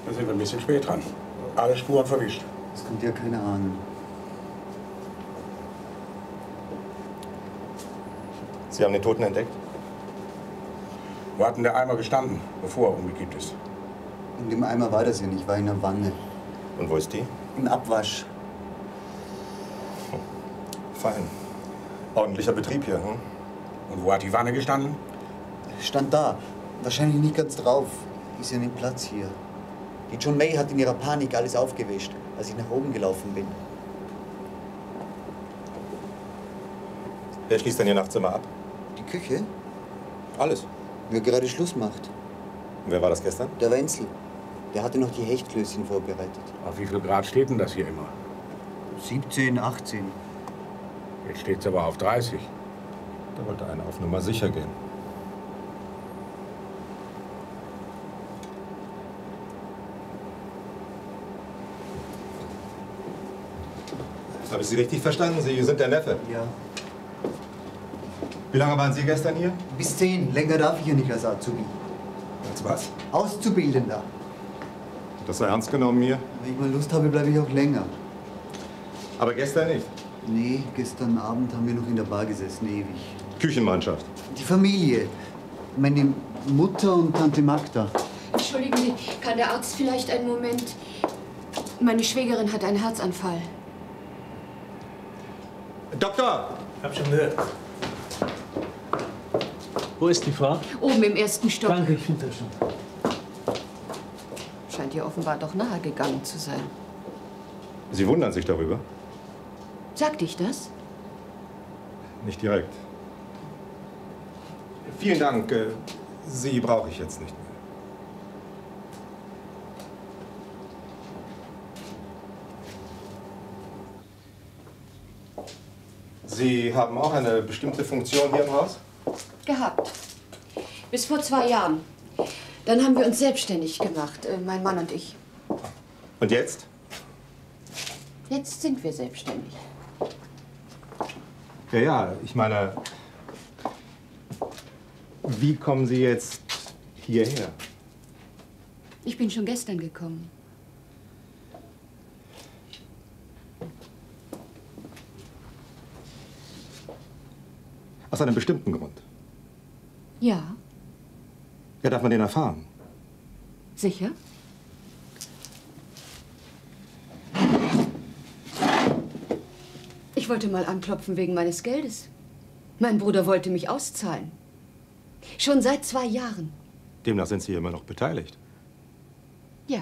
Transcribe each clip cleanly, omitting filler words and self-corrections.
Da sind wir ein bisschen spät dran. Alle Spuren verwischt. Das kommt ja keine Ahnung. Sie haben den Toten entdeckt? Wo hat denn der Eimer gestanden, bevor er umgekippt ist? In dem Eimer war das ja nicht, war in der Wanne. Und wo ist die? Im Abwasch. Fein. Ordentlicher Betrieb hier, hm? Und wo hat die Wanne gestanden? Stand da. Wahrscheinlich nicht ganz drauf. Ist ja nicht Platz hier. Die John May hat in ihrer Panik alles aufgewischt, als ich nach oben gelaufen bin. Wer schließt denn Ihr Nachtzimmer ab? Die Küche? Alles. Wer gerade Schluss macht. Und wer war das gestern? Der Wenzel. Der hatte noch die Hechtklößchen vorbereitet. Auf wie viel Grad steht denn das hier immer? 17, 18. Jetzt steht's aber auf 30. Da wollte einer auf Nummer sicher gehen. Habe ich Sie richtig verstanden? Sie sind der Neffe? Ja. Wie lange waren Sie gestern hier? Bis 10. Länger darf ich ja nicht als Azubi. Als was? Auszubildender. Das war ernst genommen hier? Wenn ich mal Lust habe, bleibe ich auch länger. Aber gestern nicht. Nee, gestern Abend haben wir noch in der Bar gesessen, ewig. Küchenmannschaft. Die Familie. Meine Mutter und Tante Magda. Entschuldigen Sie, kann der Arzt vielleicht einen Moment? Meine Schwägerin hat einen Herzanfall. Doktor! Hab schon gehört. Wo ist die Frau? Oben im ersten Stock. Danke, ich finde das schon. Scheint ihr offenbar doch nahe gegangen zu sein. Sie wundern sich darüber? Sagte ich das? Nicht direkt. Vielen Dank. Sie brauche ich jetzt nicht mehr. Sie haben auch eine bestimmte Funktion hier im Haus? Gehabt. Bis vor 2 Jahren. Dann haben wir uns selbstständig gemacht, mein Mann und ich. Und jetzt? Jetzt sind wir selbstständig. Ja, ja, ich meine, wie kommen Sie jetzt hierher? Ich bin schon gestern gekommen. Aus einem bestimmten Grund. Ja, Ja, darf man den erfahren? sicher? Ich wollte mal anklopfen wegen meines Geldes. Mein Bruder wollte mich auszahlen. Schon seit 2 Jahren. Demnach sind Sie immer noch beteiligt. Ja.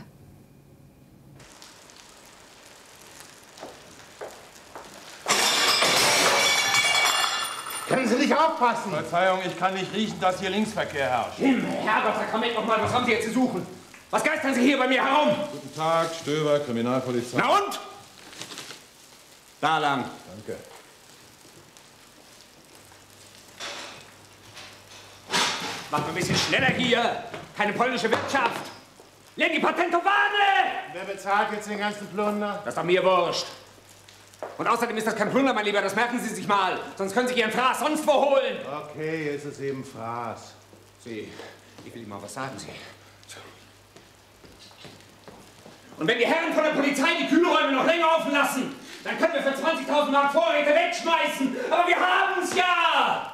Können Sie nicht aufpassen? Verzeihung, ich kann nicht riechen, dass hier Linksverkehr herrscht. Herrgott, Herr Comment, noch mal, was haben Sie jetzt zu suchen? Was geistern Sie hier bei mir herum? Guten Tag, Stöber, Kriminalpolizei. Na und? Da lang. Danke. Macht ein bisschen schneller hier. Keine polnische Wirtschaft. Lehnt die Patentovane! Wer bezahlt jetzt den ganzen Plunder? Das ist doch mir wurscht. Und außerdem ist das kein Plunder, mein Lieber, das merken Sie sich mal. Sonst können Sie Ihren Fraß sonst wo holen. Okay, jetzt ist eben Fraß. Sie, ich will Ihnen mal was sagen, Sie. Und wenn die Herren von der Polizei die Kühlräume noch länger offen lassen, dann können wir für 20.000 Mark Vorräte wegschmeißen. Aber wir haben's ja!